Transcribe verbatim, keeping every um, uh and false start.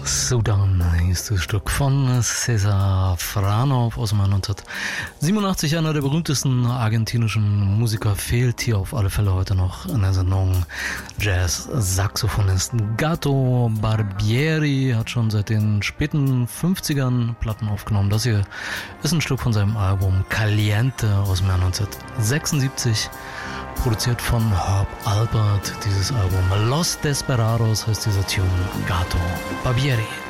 Sudan ist das Stück von Cesar Franov aus dem Jahr neunzehnhundertsiebenundachtzig. Einer der berühmtesten argentinischen Musiker, fehlt hier auf alle Fälle heute noch in der Sendung. Jazz-Saxophonist Gato Barbieri hat schon seit den späten fünfzigern Platten aufgenommen. Das hier ist ein Stück von seinem Album Caliente aus dem Jahr neunzehnhundertsechsundsiebzig. Produziert von Herb Alpert, dieses Album Los Desperados heißt dieser Tune. Gato Barbieri.